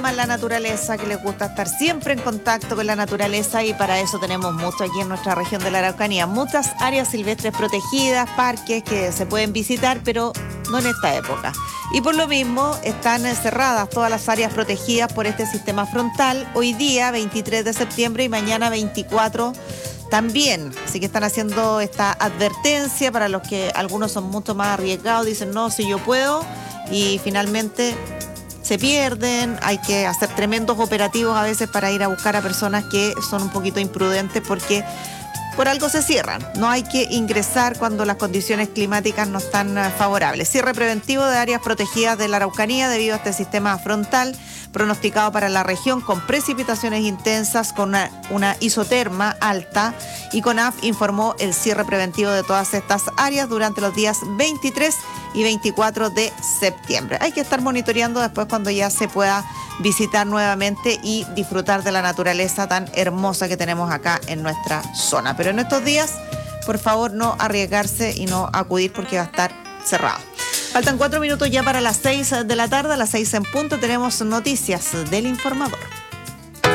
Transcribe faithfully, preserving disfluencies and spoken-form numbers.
la naturaleza, que les gusta estar siempre en contacto con la naturaleza, y para eso tenemos mucho aquí en nuestra región de la Araucanía. Muchas áreas silvestres protegidas, parques que se pueden visitar, pero no en esta época. Y por lo mismo están cerradas todas las áreas protegidas por este sistema frontal, hoy día veintitrés de septiembre y mañana veinticuatro también. Así que están haciendo esta advertencia para los que algunos son mucho más arriesgados, dicen no, si yo puedo, y finalmente se pierden. Hay que hacer tremendos operativos a veces para ir a buscar a personas que son un poquito imprudentes, porque por algo se cierran. No hay que ingresar cuando las condiciones climáticas no están favorables. Cierre preventivo de áreas protegidas de la Araucanía debido a este sistema frontal pronosticado para la región, con precipitaciones intensas, con una, una isoterma alta, y CONAF informó el cierre preventivo de todas estas áreas durante los días veintitrés y veinticuatro de septiembre. Hay que estar monitoreando después cuando ya se pueda visitar nuevamente y disfrutar de la naturaleza tan hermosa que tenemos acá en nuestra zona. Pero en estos días, por favor, no arriesgarse y no acudir porque va a estar cerrado. Faltan cuatro minutos ya para las seis de la tarde. A las seis en punto tenemos noticias del Informador.